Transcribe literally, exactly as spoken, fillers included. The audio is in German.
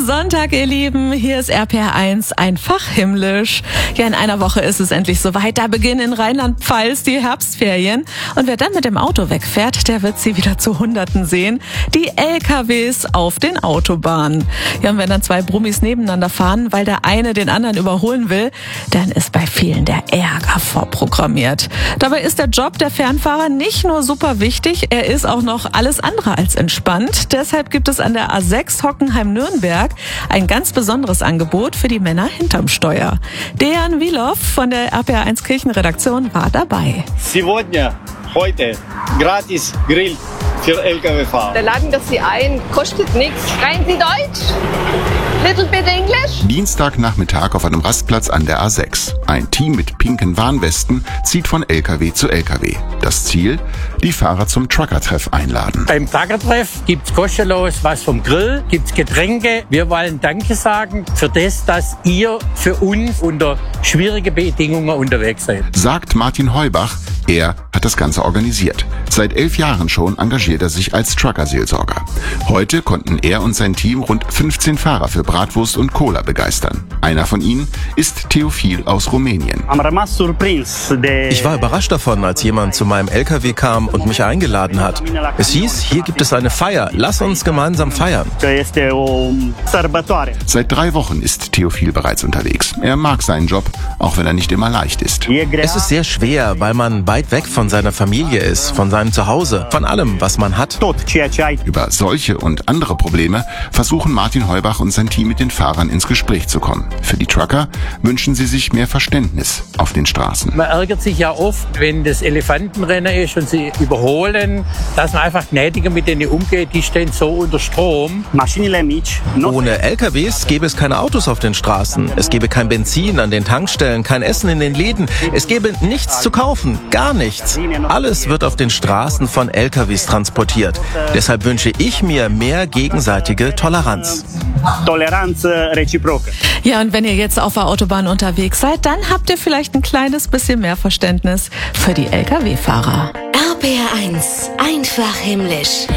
Sonntag, ihr Lieben. Hier ist R P R eins, einfach himmlisch. Ja, in einer Woche ist es endlich soweit. Da beginnen in Rheinland-Pfalz die Herbstferien. Und wer dann mit dem Auto wegfährt, der wird sie wieder zu Hunderten sehen. Die L K Ws auf den Autobahnen. Ja, und wenn dann zwei Brummis nebeneinander fahren, weil der eine den anderen überholen will, dann ist bei vielen der Ärger vorprogrammiert. Dabei ist der Job der Fernfahrer nicht nur super wichtig, er ist auch noch alles andere als entspannt. Deshalb gibt es an der A sechs Hockenheim-Nürnberg ein ganz besonderes Angebot für die Männer hinterm Steuer. Dejan Wilow von der R P R eins Kirchenredaktion war dabei. Сегодня, heute, gratis Grill für L K W-Fahrer. Da laden wir Sie ein, kostet nichts. Sprechen Sie Deutsch? Little bit English? Dienstagnachmittag auf einem Rastplatz an der A sechs. Ein Team mit pinken Warnwesten zieht von L K W zu L K W. Das Ziel? Die Fahrer zum Trucker-Treff einladen. Beim Trucker-Treff gibt's kostenlos was vom Grill, gibt's Getränke. Wir wollen Danke sagen für das, dass ihr für uns unter schwierigen Bedingungen unterwegs seid. Sagt Martin Heubach. Er hat das Ganze organisiert. Seit elf Jahren schon engagiert er sich als Trucker-Seelsorger. Heute konnten er und sein Team rund fünfzehn Fahrer für Bratwurst und Cola begeistern. Einer von ihnen ist Theophil aus Rumänien. Ich war überrascht davon, als jemand zu meinem L K W kam und mich eingeladen hat. Es hieß, hier gibt es eine Feier, lass uns gemeinsam feiern. Seit drei Wochen ist Theophil bereits unterwegs. Er mag seinen Job, auch wenn er nicht immer leicht ist. Es ist sehr schwer, weil man weit weg von seiner Familie ist, von seinem Zuhause, von allem, was man hat. Über solche und andere Probleme versuchen Martin Heubach und sein Team mit den Fahrern ins Gespräch zu kommen. Für die Trucker wünschen sie sich mehr Verständnis auf den Straßen. Man ärgert sich ja oft, wenn das Elefantenrennen ist und sie überholen, dass man einfach gnädiger mit denen umgeht. Die stehen so unter Strom. Ohne L K Ws gäbe es keine Autos auf den Straßen. Es gäbe kein Benzin an den Tankstellen, kein Essen in den Läden. Es gäbe nichts zu kaufen, gar nichts. Alles wird auf den Straßen von L K Ws transportiert. Deshalb wünsche ich mir mehr gegenseitige Toleranz. Ja, und wenn ihr jetzt auf der Autobahn unterwegs seid, dann habt ihr vielleicht ein kleines bisschen mehr Verständnis für die L K W-Fahrer. R P R eins, einfach himmlisch.